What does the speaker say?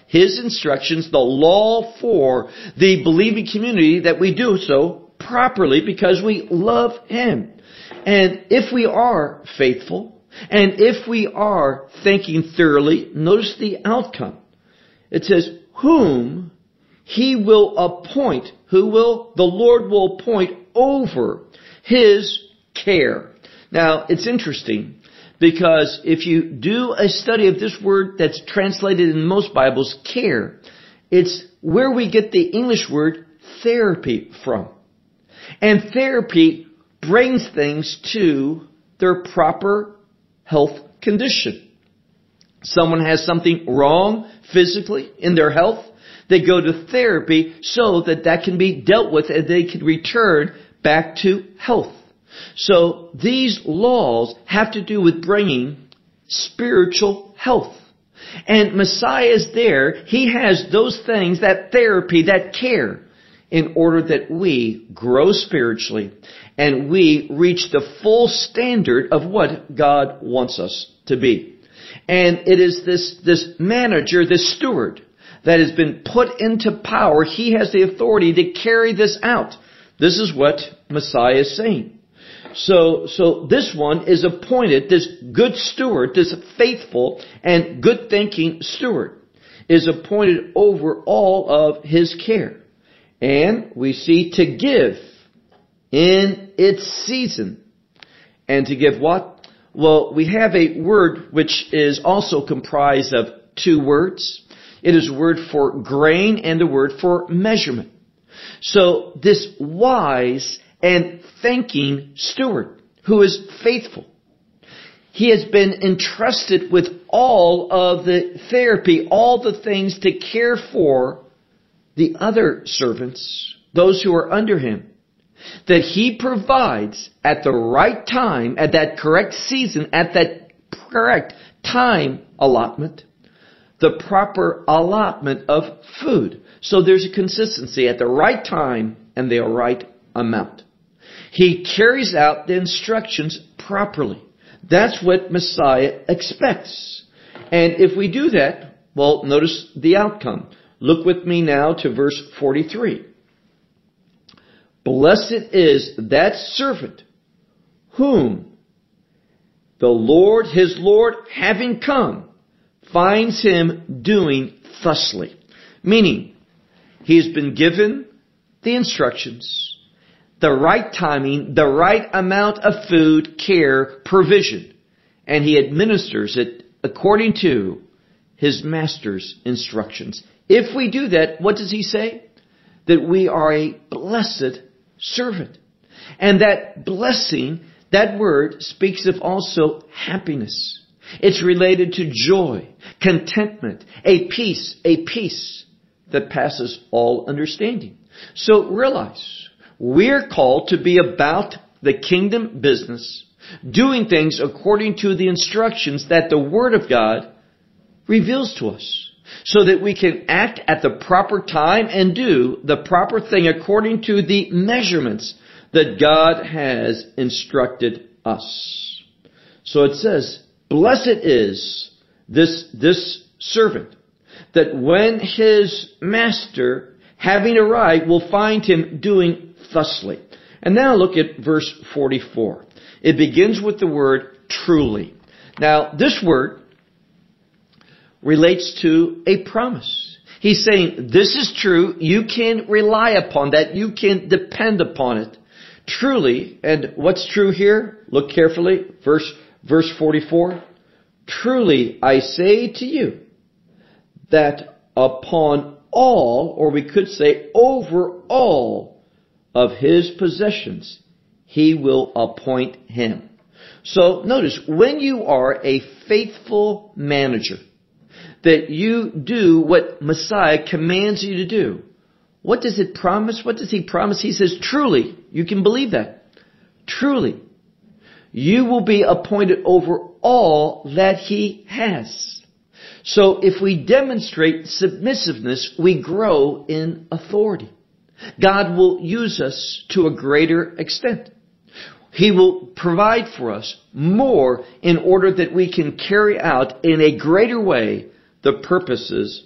His instructions, the law for the believing community, that we do so properly because we love Him. And if we are faithful, and if we are thinking thoroughly, notice the outcome. It says, whom He will appoint, the Lord will appoint over His care. Now, it's interesting, because if you do a study of this word that's translated in most Bibles, care, it's where we get the English word therapy from. And therapy brings things to their proper health condition. Someone has something wrong physically in their health, they go to therapy so that can be dealt with and they can return back to health. So these laws have to do with bringing spiritual health. And Messiah is there. He has those things, that therapy, that care, in order that we grow spiritually and we reach the full standard of what God wants us to be. And it is this manager, this steward, that has been put into power. He has the authority to carry this out. This is what Messiah is saying. So this one is appointed, this good steward, this faithful and good thinking steward, is appointed over all of His care. And we see to give in its season. And to give what? Well, we have a word which is also comprised of two words. It is a word for grain and a word for measurement. So this wise and thinking steward who is faithful, he has been entrusted with all of the therapy, all the things to care for the other servants, those who are under him, that he provides at the right time, at that correct season, at that correct time allotment, the proper allotment of food. So there's a consistency at the right time and the right amount. He carries out the instructions properly. That's what Messiah expects. And if we do that, well, notice the outcome. Look with me now to verse 43. Blessed is that servant whom the Lord, his Lord, having come, finds him doing thusly. Meaning, he has been given the instructions, the right timing, the right amount of food, care, provision, and he administers it according to his master's instructions. If we do that, what does he say? That we are a blessed servant. And that blessing, that word speaks of also happiness. It's related to joy, contentment, a peace that passes all understanding. So realize, we're called to be about the kingdom business, doing things according to the instructions that the Word of God reveals to us, so that we can act at the proper time and do the proper thing according to the measurements that God has instructed us. So it says, blessed is this servant, that when his master, having arrived, will find him doing thusly. And now look at verse 44. It begins with the word truly. Now, this word relates to a promise. He's saying, this is true. You can rely upon that. You can depend upon it. Truly, and what's true here? Look carefully. Verse 44. Truly, I say to you that upon all, or we could say over all of his possessions, he will appoint him. So notice, when you are a faithful manager, that you do what Messiah commands you to do, what does it promise? What does he promise? He says, truly, you can believe that. Truly, you will be appointed over all that he has. So if we demonstrate submissiveness, we grow in authority. God will use us to a greater extent. He will provide for us more in order that we can carry out in a greater way the purposes